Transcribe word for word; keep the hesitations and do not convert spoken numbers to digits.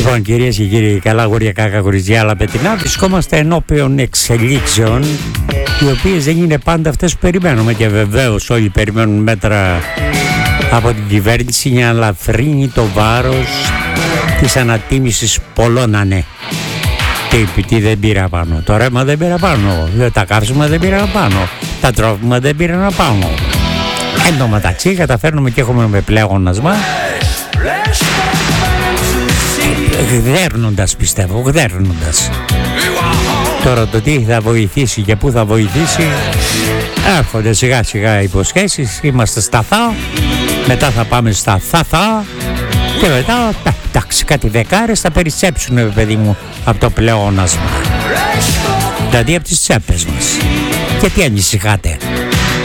Λοιπόν, κυρίες και κύριοι, καλά γόρια, κάκα κοριτσιά, αλλά πετεινά, βρισκόμαστε ενώπιον εξελίξεων οι οποίες δεν είναι πάντα αυτές που περιμένουμε, και βεβαίως όλοι περιμένουν μέτρα από την κυβέρνηση για να λαφρύνει το βάρος της ανατίμησης πολλών ανέ. Τι, τι δεν πήρα πάνω, το ρεύμα δεν πήρα πάνω, τα καύσιμα δεν πήρα πάνω, τα τρόφιμα δεν πήρα πάνω. Εν τω μεταξύ καταφέρνουμε και έχουμε με πλέγονασμα, γδέρνοντας, πιστεύω, γδέρνοντας. Τώρα το τι θα βοηθήσει και πού θα βοηθήσει, έρχονται σιγά σιγά υποσχέσεις, είμαστε στα θα, μετά θα πάμε στα θα θα και μετά, εντάξει, κάτι δεκάρες θα περισσέψουν, παιδί μου, από το πλεόνασμα, δηλαδή από τις τσέπες μας. Και τι ανησυχάτε?